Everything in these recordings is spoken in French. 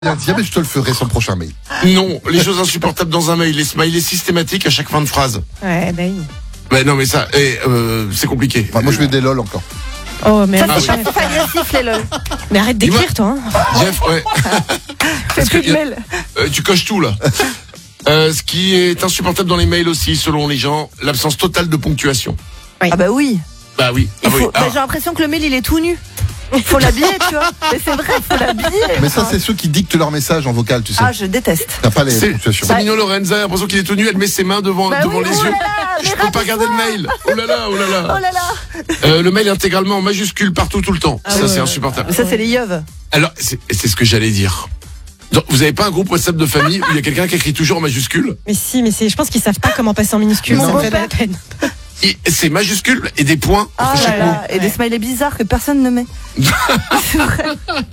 Tiens, mais je te le ferai son prochain mail. Non, les choses insupportables dans un mail, les smileys systématiques à chaque fin de phrase. Ouais, bah oui. Mais non, mais ça, c'est compliqué. Enfin, moi, je mets des lol encore. Oh, mais Ça, c'est Jeff. pas agressif, les lol. Mais arrête d'écrire, toi. Hein. Jeff, ouais. Fais plus de mail. Tu coches tout, là. Ce qui est insupportable dans les mails aussi, selon les gens, l'absence totale de ponctuation. Ah bah oui. Bah oui. Il Ah oui. faut, bah, j'ai l'impression que le mail, il est tout nu. Faut l'habiller, tu vois. Mais c'est vrai, faut l'habiller. Mais ça, c'est ceux qui dictent leur message en vocal, tu sais. Ah, je déteste. T'as pas les C'est ponctuations. Lorenza, j'ai l'impression qu'il est tout nu, elle met ses mains devant, Bah devant oui, les oh yeux. là là, Je mais peux pas regarder le mail. Oh là là, oh là Oh là. là là. Le mail intégralement en majuscule partout, tout le temps. Ah ça, ouais, c'est ouais. insupportable. Ça, c'est les yeux. Alors, c'est ce que j'allais dire. Donc, vous avez pas un groupe WhatsApp de famille où il y a quelqu'un qui écrit toujours en majuscule? Mais si, mais je pense qu'ils savent pas comment passer en minuscule. Non. Ça me fait la peine. C'est majuscule et des points Ah entre là chaque mot. là. Et des smileys bizarres que personne ne met. C'est vrai.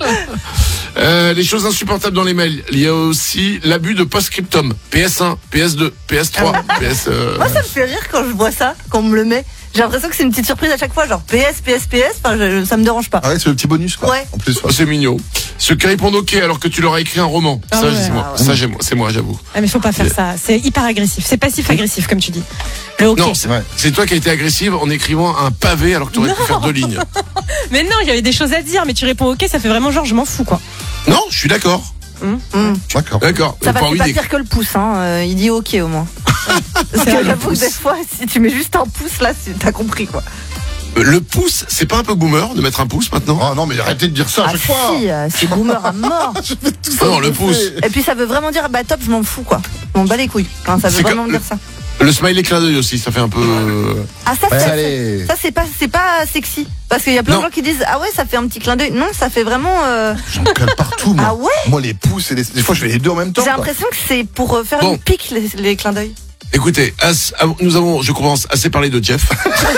Les choses insupportables dans les mails. Il y a aussi l'abus de post-scriptum. PS1, PS2, PS3, PS... Moi, ça me fait rire quand je vois ça, quand on me le met. J'ai l'impression que c'est une petite surprise à chaque fois, genre PS, PS, PS. Enfin, ça me dérange pas. Ah ouais, c'est le petit bonus, quoi. Ouais. En plus, Oh, c'est mignon. Ceux qui répondent OK alors que tu leur as écrit un roman. Ah Ça, ouais. c'est moi. Ah ouais. Ça, c'est moi, j'avoue. Ah, mais faut pas faire ça. C'est hyper agressif. C'est passif-agressif, comme tu dis. Le OK. Non, Ouais. c'est toi qui as été agressive en écrivant un pavé alors que tu aurais pu faire 2 lignes. Mais non, il y avait des choses à dire, mais tu réponds OK, ça fait vraiment genre, je m'en fous, quoi. Non, je suis d'accord. D'accord. D'accord. Ça Pas va, envie c'est pas d'écrire. pire que le pouce, hein. Il dit OK au moins. Parce que vrai, le j'avoue que pouce. des fois, si tu mets juste un pouce là, t'as compris quoi. Le pouce, c'est pas un peu boomer de mettre un pouce maintenant? Oh non, mais arrêtez de dire ça à Ah chaque fois. si, c'est boomer à mort. Je fais tout ça, Non, je le pouce. fais. Et puis ça veut vraiment dire bah top, je m'en fous quoi. Je m'en bats les couilles. Enfin, ça veut C'est vraiment comme- dire ça. Le smiley clin d'œil aussi, ça fait un peu... Ah ça, Ouais, c'est- allez. ça c'est pas sexy. Parce qu'il y a plein Non. de gens qui disent ah ouais ça fait un petit clin d'œil. Non, ça fait vraiment. J'en colle partout, moi. Ah ouais. Moi, les pouces et les... Des fois, je fais les deux en même temps. J'ai quoi. l'impression que c'est pour faire Bon. une pique les clins d'œil. Écoutez, nous avons, je pense, assez parlé de Jeff.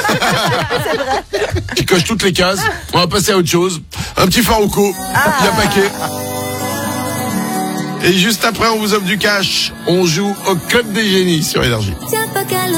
Qui coche toutes les cases. On va passer à autre chose. Un petit Farouko. Il y a paquet. Et juste après, on vous offre du cash. On joue au Club des Génies sur Énergie.